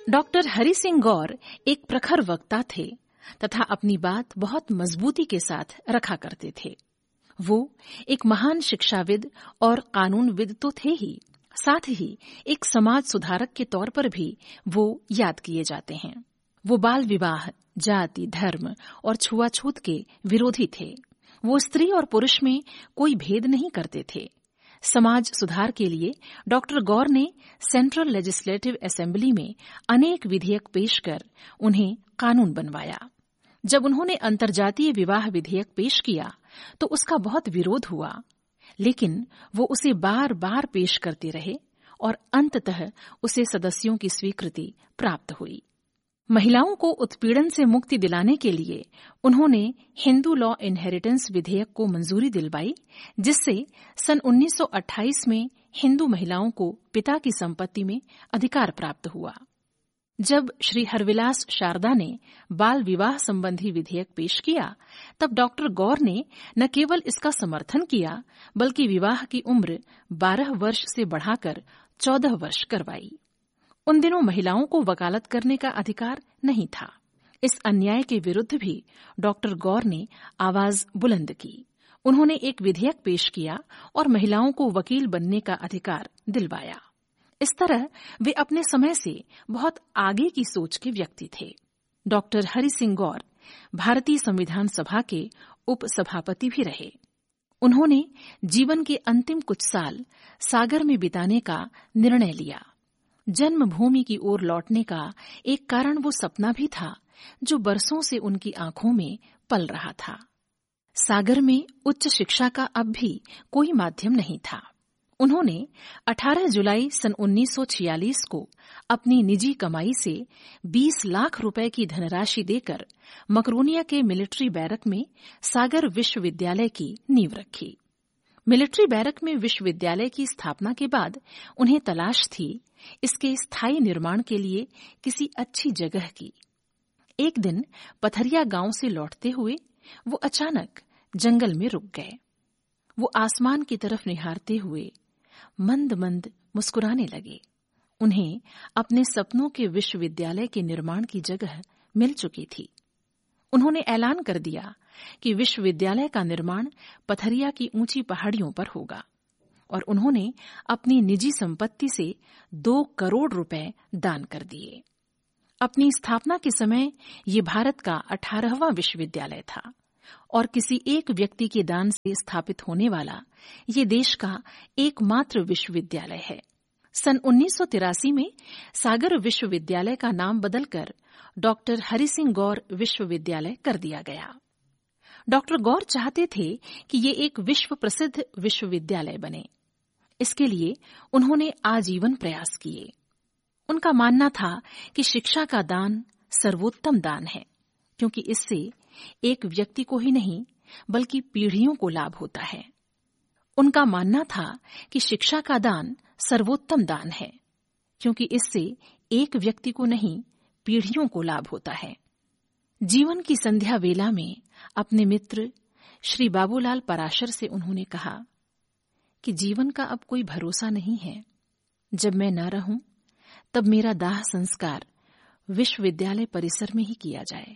Doctor Hari Singh गौर एक प्रखर वक्ता थे तथा अपनी बात बहुत मजबूती के साथ रखा करते थे। वो एक महान शिक्षाविद और कानूनविद तो थे ही, साथ ही एक समाज सुधारक के तौर पर भी वो याद किए जाते हैं। वो बाल विवाह, जाति, धर्म और छुआछूत के विरोधी थे। वो स्त्री और पुरुष में कोई भेद नहीं करते थे। समाज सुधार के लिए डॉक्टर गौर ने सेंट्रल लेजिस्लेटिव असेंबली में अनेक विधेयक पेश कर उन्हें कानून बनवाया। जब उन्होंने अंतर्जातीय विवाह विधेयक पेश किया तो उसका बहुत विरोध हुआ, लेकिन वो उसे बार बार पेश करते रहे और अंततः उसे सदस्यों की स्वीकृति प्राप्त हुई। महिलाओं को उत्पीड़न से मुक्ति दिलाने के लिए उन्होंने हिंदू लॉ इनहेरिटेंस विधेयक को मंजूरी दिलवाई, जिससे सन 1928 में हिंदू महिलाओं को पिता की संपत्ति में अधिकार प्राप्त हुआ। जब श्री हरविलास शारदा ने बाल विवाह संबंधी विधेयक पेश किया, तब डॉक्टर गौर ने न केवल इसका समर्थन किया, बल्कि विवाह की उम्र 12 वर्ष से बढ़ाकर 14 वर्ष करवाई। उन दिनों महिलाओं को वकालत करने का अधिकार नहीं था। इस अन्याय के विरुद्ध भी डॉक्टर गौर ने आवाज बुलंद की। उन्होंने एक विधेयक पेश किया और महिलाओं को वकील बनने का अधिकार दिलवाया। इस तरह वे अपने समय से बहुत आगे की सोच के व्यक्ति थे। डॉक्टर हरि सिंह गौर भारतीय संविधान सभा के उपसभापति भी रहे। उन्होंने जीवन के अंतिम कुछ साल सागर में बिताने का निर्णय लिया। जन्मभूमि की ओर लौटने का एक कारण वो सपना भी था जो बरसों से उनकी आंखों में पल रहा था। सागर में उच्च शिक्षा का अब भी कोई माध्यम नहीं था। उन्होंने 18 जुलाई सन 1946 को अपनी निजी कमाई से 20 लाख रुपए की धनराशि देकर मकरोनिया के मिलिट्री बैरक में सागर विश्वविद्यालय की नींव रखी। मिलिट्री बैरक में विश्वविद्यालय की स्थापना के बाद उन्हें तलाश थी इसके स्थायी निर्माण के लिए किसी अच्छी जगह की। एक दिन पथरिया गांव से लौटते हुए वो अचानक जंगल में रुक गए। वो आसमान की तरफ निहारते हुए मंद मंद मुस्कुराने लगे। उन्हें अपने सपनों के विश्वविद्यालय के निर्माण की जगह मिल चुकी थी। उन्होंने ऐलान कर दिया कि विश्वविद्यालय का निर्माण पथरिया की ऊंची पहाड़ियों पर होगा और उन्होंने अपनी निजी संपत्ति से 2 करोड़ रुपए दान कर दिए। अपनी स्थापना के समय ये भारत का 18वां विश्वविद्यालय था और किसी एक व्यक्ति के दान से स्थापित होने वाला ये देश का एकमात्र विश्वविद्यालय है। सन 1983 में सागर विश्वविद्यालय का नाम बदलकर डॉक्टर हरि सिंह गौर विश्वविद्यालय कर दिया गया। डॉक्टर गौर चाहते थे कि ये एक विश्व प्रसिद्ध विश्वविद्यालय बने। इसके लिए उन्होंने आजीवन प्रयास किए। उनका मानना था कि शिक्षा का दान सर्वोत्तम दान है, क्योंकि इससे एक व्यक्ति को ही नहीं बल्कि पीढ़ियों को लाभ होता है। उनका मानना था कि शिक्षा का दान सर्वोत्तम दान है, क्योंकि इससे एक व्यक्ति को नहीं पीढ़ियों को लाभ होता है। जीवन की संध्या वेला में अपने मित्र श्री बाबूलाल पराशर से उन्होंने कहा कि जीवन का अब कोई भरोसा नहीं है। जब मैं न रहूं तब मेरा दाह संस्कार विश्वविद्यालय परिसर में ही किया जाए।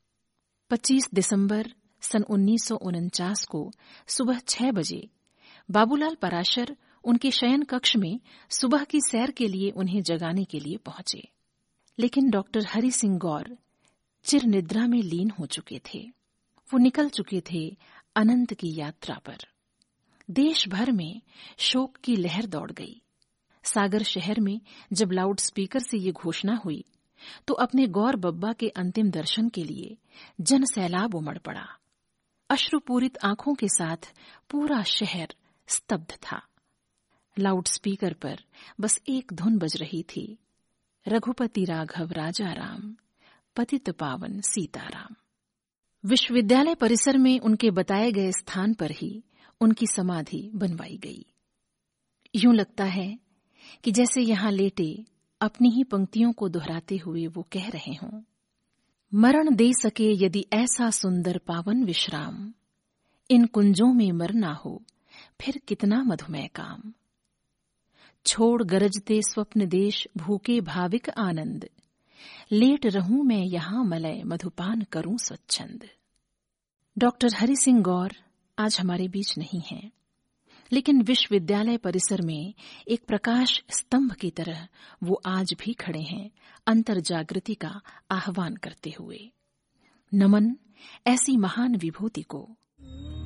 25 दिसंबर सन 1949 को सुबह 6 बजे बाबूलाल पराशर उनके शयन कक्ष में सुबह की सैर के लिए उन्हें जगाने के लिए पहुंचे, लेकिन डॉक्टर हरि सिंह गौर चिर निद्रा में लीन हो चुके थे। वो निकल चुके थे अनंत की यात्रा पर। देश भर में शोक की लहर दौड़ गई। सागर शहर में जब लाउड स्पीकर से ये घोषणा हुई तो अपने गौर बब्बा के अंतिम दर्शन के लिए जन सैलाब उमड़ पड़ा। अश्रुपूरित आंखों के साथ पूरा शहर स्तब्ध था। लाउड स्पीकर पर बस एक धुन बज रही थी, रघुपति राघव राजा राम, पतित पावन सीताराम। विश्वविद्यालय परिसर में उनके बताए गए स्थान पर ही उनकी समाधि बनवाई गई। यूं लगता है कि जैसे यहां लेटे अपनी ही पंक्तियों को दोहराते हुए वो कह रहे हों, मरण दे सके यदि ऐसा सुंदर पावन विश्राम, इन कुंजों में मरना हो फिर कितना मधुमेह काम। छोड़ गरजते स्वप्न देश भूखे भाविक आनंद, लेट रहूं मैं यहाँ मलय मधुपान करूं स्वच्छंद। डॉक्टर हरि सिंह गौर आज हमारे बीच नहीं हैं, लेकिन विश्वविद्यालय परिसर में एक प्रकाश स्तंभ की तरह वो आज भी खड़े हैं, अंतर जागृति का आह्वान करते हुए। नमन ऐसी महान विभूति को